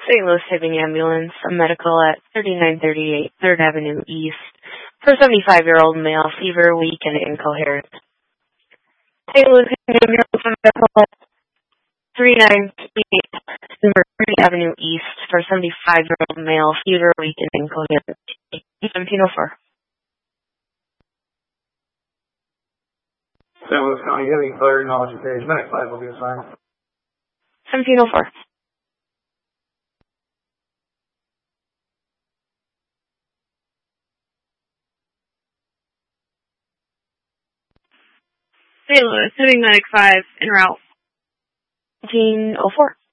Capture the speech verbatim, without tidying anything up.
Saint Louis Hibbing Ambulance, a medical at thirty-nine thirty-eight third Avenue East for a seventy-five-year-old male, fever, weak, and incoherent. Saint Louis Hibbing Ambulance, a medical at thirty-nine thirty-eight third Avenue East for a seventy-five-year-old male, fever, weak, and incoherent. seventeen oh four. Saint Louis County Hibbing, clear, acknowledge page. Minute five will be assigned. seventeen oh four. Saint Louis, Hibbing Medic five, en route. seventeen oh four.